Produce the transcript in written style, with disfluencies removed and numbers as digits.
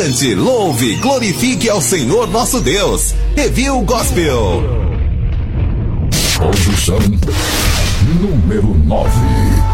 Cante, louve, glorifique ao Senhor nosso Deus. Review Gospel. Posição número 9.